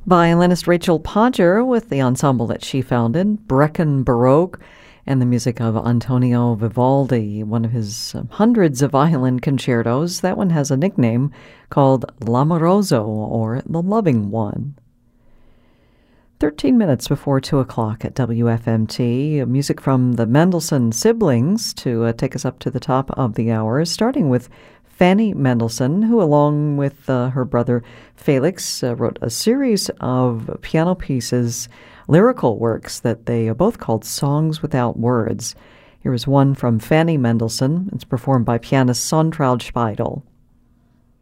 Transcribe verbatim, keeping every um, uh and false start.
Violinist Rachel Podger with the ensemble that she founded, Brecon Baroque, and the music of Antonio Vivaldi, one of his um, hundreds of violin concertos. That one has a nickname called L'Amoroso, or the Loving One. Thirteen minutes before two o'clock at W F M T, music from the Mendelssohn siblings to uh, take us up to the top of the hour, starting with Fanny Mendelssohn, who along with uh, her brother Felix uh, wrote a series of piano pieces, lyrical works that they uh, both called Songs Without Words. Here is one from Fanny Mendelssohn. It's performed by pianist Sontraud Speidel.